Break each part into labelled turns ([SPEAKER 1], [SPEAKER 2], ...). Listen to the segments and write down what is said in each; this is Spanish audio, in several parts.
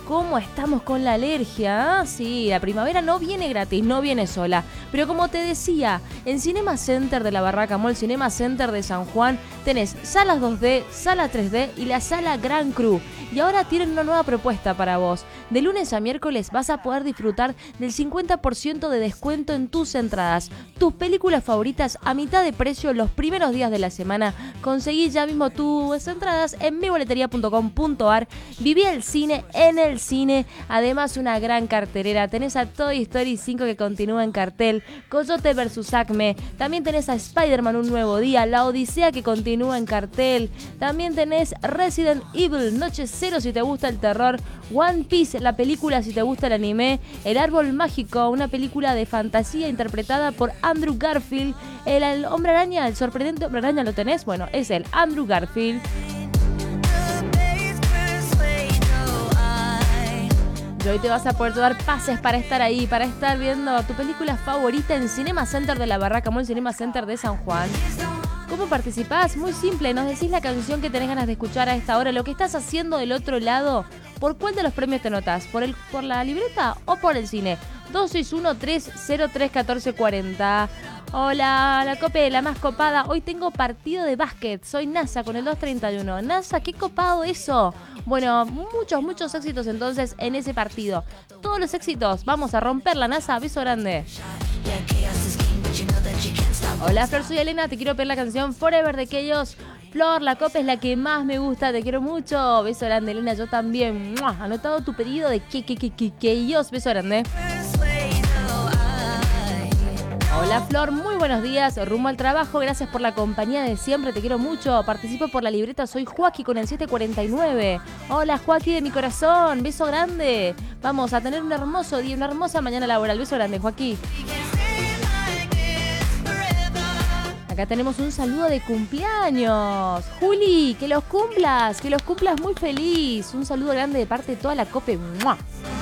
[SPEAKER 1] ¿Cómo estamos con la alergia? Sí, la primavera no viene gratis, no viene sola. Pero como te decía, en Cinema Center de la Barraca Mall, Cinema Center de San Juan, tenés salas 2D, sala 3D y la sala Gran Cru. Y ahora tienen una nueva propuesta para vos. De lunes a miércoles vas a poder disfrutar del 50% de descuento en tus entradas. Tus películas favoritas a mitad de precio los primeros días de la semana. Conseguí ya mismo tus entradas en miboleteria.com.ar. Viví el cine en el cine. Además, una gran cartelera. Tenés a Toy Story 5 que continúa en cartel. Coyote vs Acme. También tenés a Spider-Man Un Nuevo Día. La Odisea que continúa en cartel. También tenés Resident Evil Noche Cero si te gusta el terror. One Piece, la película si te gusta el anime. El Árbol Mágico, una película de fantasía interpretada por Andrew Garfield. El Hombre Araña, el sorprendente Hombre Araña, ¿lo tenés? Bueno, es el Andrew Garfield. Y hoy te vas a poder dar pases para estar ahí, para estar viendo tu película favorita en Cinema Center de la Barraca Mall, Cinema Center de San Juan. ¿Cómo participás? Muy simple, nos decís la canción que tenés ganas de escuchar a esta hora, lo que estás haciendo del otro lado. ¿Por cuál de los premios te notás? ¿Por la libreta o por el cine? 261-303-1440. Hola, la Cope, la más copada. Hoy tengo partido de básquet. Soy NASA con el 231. NASA, qué copado eso. Bueno, muchos éxitos entonces en ese partido. Todos los éxitos. Vamos a romper la NASA. Beso grande. Hola, Flor, soy Elena. Te quiero pedir la canción Forever de Chaos. Flor, la Copa es la que más me gusta. Te quiero mucho. Beso grande, Elena. Yo también. ¡Mua! Anotado tu pedido de Chaos. Beso grande. Hola Flor, muy buenos días, rumbo al trabajo, gracias por la compañía de siempre, te quiero mucho, participo por la libreta, soy Joaquín con el 749. Hola Joaquín de mi corazón, beso grande, vamos a tener un hermoso día, una hermosa mañana laboral, beso grande Joaquín. Acá tenemos un saludo de cumpleaños, Juli, que los cumplas muy feliz, un saludo grande de parte de toda la Cope. ¡Mua!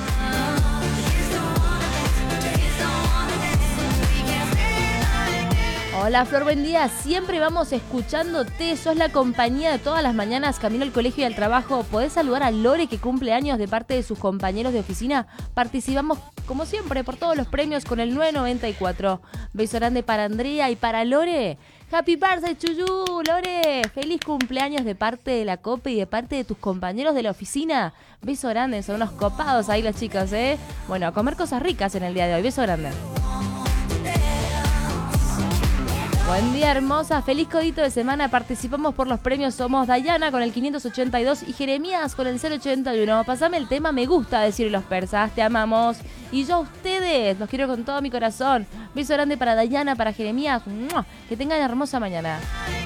[SPEAKER 1] Hola Flor, buen día. Siempre vamos escuchándote. Sos la compañía de todas las mañanas camino al colegio y al trabajo. ¿Podés saludar a Lore que cumple años de parte de sus compañeros de oficina? Participamos como siempre por todos los premios con el 994. Beso grande para Andrea y para Lore. Happy birthday Chuyú, Lore. Feliz cumpleaños de parte de la COPE y de parte de tus compañeros de la oficina. Beso grande, son unos copados ahí los chicos, ¿eh? Bueno, a comer cosas ricas en el día de hoy. Beso grande. Buen día, hermosa. Feliz codito de semana. Participamos por los premios. Somos Dayana con el 582 y Jeremías con el 081. Pasame el tema Me Gusta, decir los persas. Te amamos. Y yo a ustedes los quiero con todo mi corazón. Beso grande para Dayana, para Jeremías. ¡Mua! Que tengan hermosa mañana.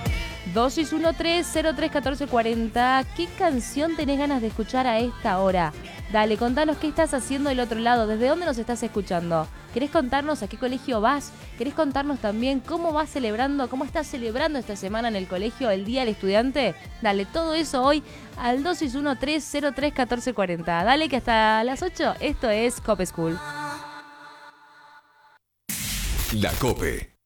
[SPEAKER 1] 261-303-1440. ¿Qué canción tenés ganas de escuchar a esta hora? Dale, contanos qué estás haciendo del otro lado, desde dónde nos estás escuchando. ¿Querés contarnos a qué colegio vas? ¿Querés contarnos también cómo estás celebrando esta semana en el colegio, el Día del Estudiante? Dale, todo eso hoy al 261-303-1440. Dale, que hasta las 8, esto es Cope School.
[SPEAKER 2] La Cope.